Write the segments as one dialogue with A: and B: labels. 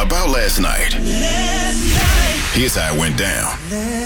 A: about last night. Here's how it went down.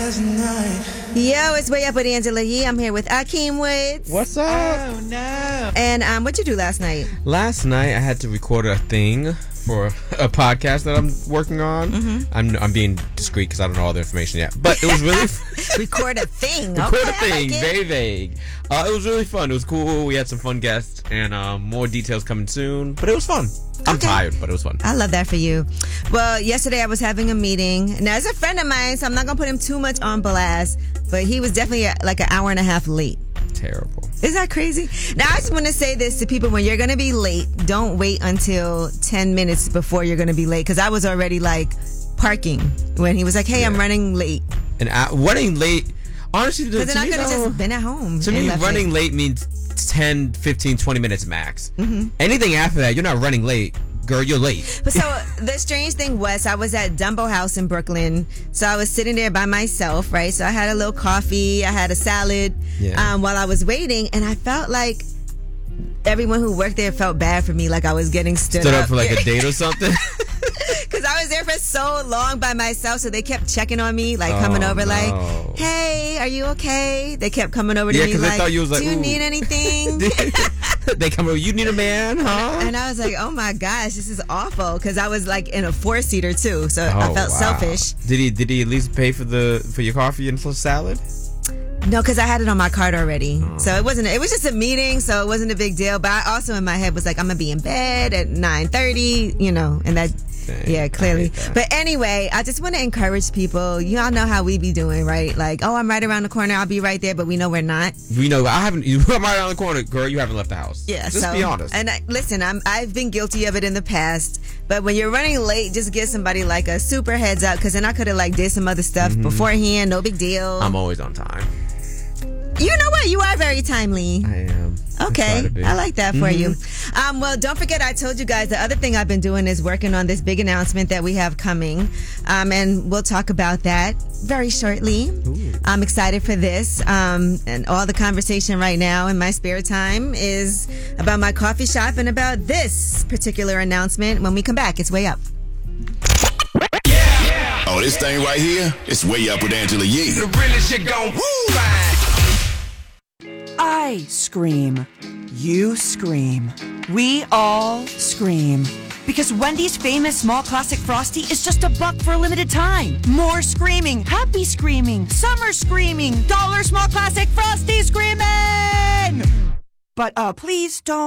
B: Yo, it's Way Up with Angela Yee. I'm here with Akeem Woods.
C: What's up?
D: Oh, no.
B: And what'd you do last night?
C: Last night I had to record a thing for a podcast that I'm working on. Mm-hmm. I'm being discreet because I don't know all the information yet. But it was really
B: Record a thing.
C: record
B: Okay,
C: a thing,
B: I like it.
C: very vague. It was really fun. It was cool. We had some fun guests and more details coming soon. But it was fun. I'm
B: Okay.
C: tired, but it was fun.
B: I love that for you. Well, yesterday I was having a meeting. Now, it's a friend of mine, so I'm not going to put him too much on blast. But he was definitely like an hour and a half late.
C: Terrible.
B: Isn't that crazy? Now, I just want to say this to people. When you're going to be late, don't wait until 10 minutes before you're going to be late. Because I was already like parking when he was like, hey, I'm running late.
C: And running late, honestly, to
B: But then I
C: me,
B: could have
C: though,
B: just been at home.
C: to
B: and
C: me,
B: left
C: running
B: it.
C: late means 10, 15, 20 minutes max. Mm-hmm. Anything after that, you're not running late. Girl, you're late.
B: But so the strange thing was, I was at Dumbo House in Brooklyn. So I was sitting there by myself, right? So I had a little coffee, I had a salad while I was waiting, and I felt like everyone who worked there felt bad for me, like I was getting stood
C: Up for like a date or something.
B: Because I was there for so long by myself, so they kept checking on me, like coming over,
C: no.
B: like, "Hey, are you okay?" They kept coming over to
C: Yeah,
B: me,
C: 'cause they
B: like,
C: thought you was like,
B: "Do you
C: "Ooh."
B: need anything?"
C: They come over, you need a man, huh?
B: And I was like, "Oh my gosh, this is awful," because I was like in a 4-seater too, so I felt selfish.
C: Did he at least pay for your coffee and for salad?
B: No, because I had it on my card already, so it wasn't. It was just a meeting, so it wasn't a big deal. But I also in my head was like, I'm gonna be in bed at 9:30, and that.
C: Dang,
B: Yeah, clearly.
C: I hate that.
B: But anyway, I just want to encourage people. Y'all know how we be doing, right? Like, oh, I'm right around the corner. I'll be right there, but we know we're not.
C: We know I'm right around the corner, girl. You haven't left the house.
B: Yeah,
C: just be honest.
B: And listen, I've been guilty of it in the past. But when you're running late, just give somebody like a super heads up, because then I could have like did some other stuff beforehand. No big deal.
C: I'm always on time.
B: You know what? You are very timely.
C: I am.
B: Okay, I like that for you. Well, don't forget, I told you guys the other thing I've been doing is working on this big announcement that we have coming, and we'll talk about that very shortly.
C: Ooh.
B: I'm excited for this, and all the conversation right now in my spare time is about my coffee shop and about this particular announcement. When we come back, it's Way Up.
A: Oh, this thing right here, it's Way Up with Angela Yee.
D: The realest shit gon' find.
E: I scream. You scream. We all scream. Because Wendy's famous small classic Frosty is just $1 for a limited time. More screaming, happy screaming, summer screaming, dollar small classic Frosty screaming! But please don't.